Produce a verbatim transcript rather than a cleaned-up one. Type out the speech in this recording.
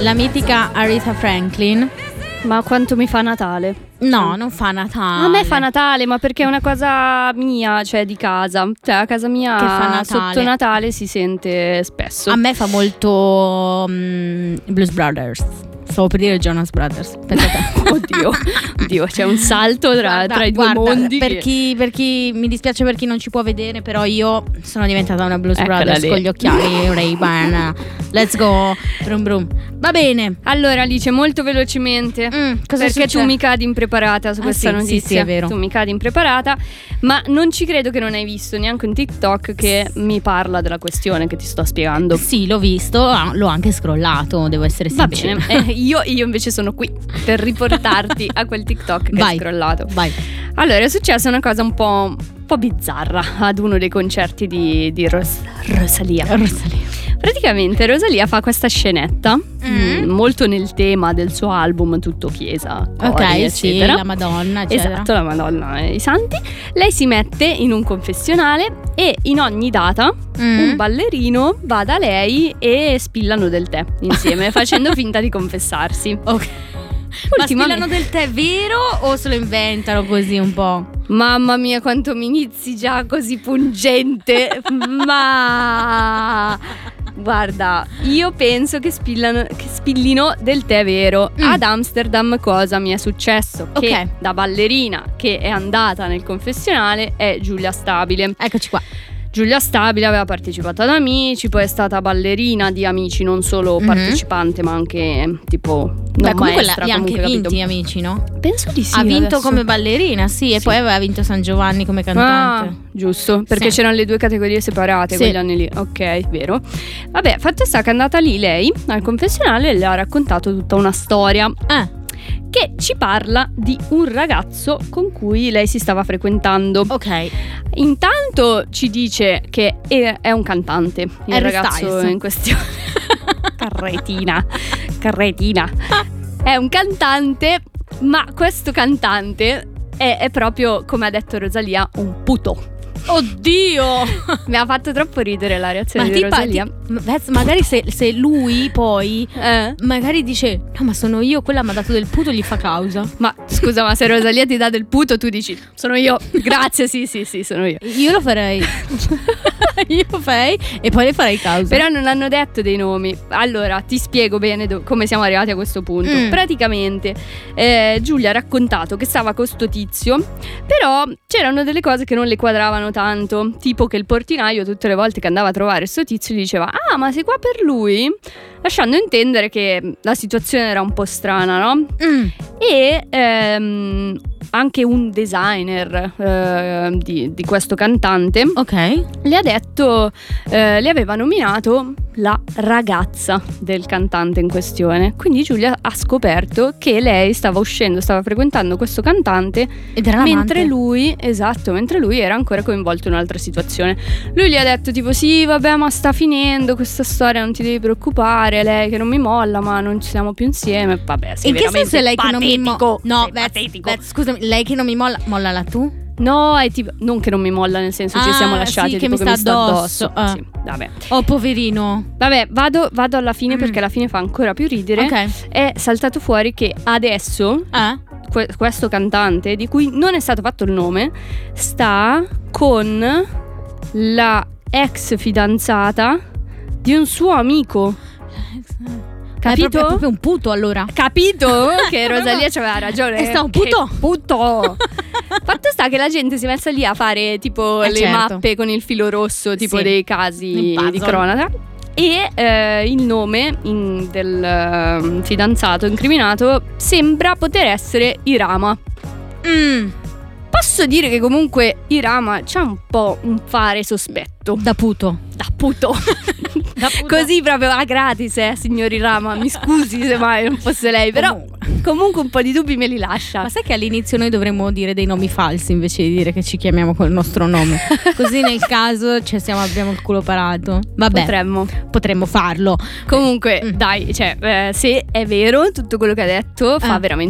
la mitica Aretha Franklin. Ma quanto mi fa Natale? No, non fa Natale. A me fa Natale, ma perché è una cosa mia, cioè di casa. Cioè a casa mia che fa Natale. Sotto Natale si sente spesso. A me fa molto um, Blues Brothers. Stavo per dire Jonas Brothers. Oddio, oddio, c'è un salto tra, Guarda, tra i due guarda, mondi. Per, che... chi, per chi mi dispiace per chi non ci può vedere, però io sono diventata una Blues Eccola Brothers lì. con gli occhiali Ray-Ban. Let's go. Brum brum. Va bene. Allora Alice, molto velocemente, Mm, cosa perché succede? tu mi cadi impreparata su Ah, questa sì, notizia. sì, sì, è vero. Tu mi cadi impreparata, ma non ci credo che non hai visto neanche un TikTok che mi parla della questione che ti sto spiegando. Sì, l'ho visto, ah, l'ho anche scrollato, devo essere Va sincera. bene, eh, io, io invece sono qui per riportarti a quel TikTok che Vai. hai scrollato. Vai. Allora, è successa una cosa un po', un po' bizzarra ad uno dei concerti di, di Ros- Rosalia. Rosalia. Praticamente Rosalia fa questa scenetta Mm. mh, molto nel tema del suo album, tutto chiesa, cori, Ok, sì, eccetera. la Madonna, eccetera. Esatto, la Madonna e i santi. Lei si mette in un confessionale e in ogni data Mm. un ballerino va da lei e spillano del tè insieme, facendo finta di confessarsi. Ok. Ma Ultimamente- spillano del tè vero o se lo inventano così un po'? Mamma mia, quanto mi inizi già così pungente. Ma guarda, io penso che, spillano, che spillino del tè vero. Mm. Ad Amsterdam cosa mi è successo? Che Ok. da ballerina che è andata nel confessionale è Giulia Stabile. Eccoci qua. Giulia Stabile aveva partecipato ad Amici, poi è stata ballerina di Amici, non solo Mhm. partecipante ma anche tipo non Beh, comunque maestra, li ha anche comunque, vinti, capito? Amici, no? Penso di sì. ha vinto adesso. come ballerina, sì, e Sì. poi aveva vinto San Giovanni come Ah, cantante. giusto, perché Sì. c'erano le due categorie separate Sì. quegli anni lì. Ok, vero. Vabbè, fatto sta che è andata lì lei al confessionale e le ha raccontato tutta una storia Ah, che ci parla di un ragazzo con cui lei si stava frequentando. ok. Intanto ci dice che è, è un cantante, il Harry ragazzo Styles. in questione. Carretina, carretina. È un cantante, ma questo cantante è, è proprio, come ha detto Rosalia, un puto. Oddio! Mi ha fatto troppo ridere la reazione Ma di ti pa- Rosalia. ti- Vez, magari se, se lui poi Eh, magari dice no ma sono io, quella mi ha dato del puto, gli fa causa. ma scusa, ma se Rosalia ti dà del puto, tu dici sono io. Grazie, sì, sì, sì, sono io. Io lo farei. Io lo farei e poi le farei causa. Però non hanno detto dei nomi. Allora, ti spiego bene do- come siamo arrivati a questo punto. Mm. Praticamente eh, Giulia ha raccontato che stava con sto tizio, però c'erano delle cose che non le quadravano tanto. Tipo che il portinaio tutte le volte che andava a trovare sto tizio gli diceva ah, ma sei qua per lui? Lasciando intendere che la situazione era un po' strana, no? Mm. E ehm, anche un designer eh, di, di questo cantante Ok. le ha detto, eh, le aveva nominato la ragazza del cantante in questione. Quindi Giulia ha scoperto che lei stava uscendo, stava frequentando questo cantante Ed era mentre l'amante. lui, esatto, mentre lui era ancora coinvolto in un'altra situazione. Lui gli ha detto tipo sì, vabbè, ma sta finendo questa storia, non ti devi preoccupare, lei che non mi molla, ma non ci siamo più insieme. Vabbè, sei In che veramente senso è lei che non mi patetico, molla? No, sei Vez, patetico. Vez, scusami, lei che non mi molla, mollala tu? No, è tipo non che non mi molla, nel senso ci Ah, siamo lasciati, sì, tipo che mi sta addosso. Ah. Sì, vabbè. Oh, poverino. Vabbè, vado, vado alla fine Mm. perché alla fine fa ancora più ridere. Ok. È saltato fuori che adesso Eh? que- questo cantante, di cui non è stato fatto il nome, sta con la ex fidanzata di un suo amico. È Capito? proprio, è proprio un puto allora. Capito che Rosalia c'aveva ragione. E sta un Che puto. puto. Fatto sta che la gente si è messa lì a fare tipo Eh, le certo. mappe con il filo rosso, tipo Sì. dei casi Il puzzle. di cronaca. E eh, il nome in- del eh, fidanzato incriminato sembra poter essere Irama. Mm. Posso dire che comunque Irama c'ha un po' un fare sospetto. Da puto. Da puto. Da puto. Così proprio a gratis, eh, signor Irama. Mi scusi se mai non fosse lei. Però Comunque. comunque un po' di dubbi me li lascia. Ma sai che all'inizio noi dovremmo dire dei nomi falsi invece di dire che ci chiamiamo col nostro nome? Così nel caso ci siamo, abbiamo il culo parato. Vabbè, Potremmo. potremmo farlo. Comunque, Mm. dai, cioè, eh, se è vero tutto quello che ha detto, fa Eh. veramente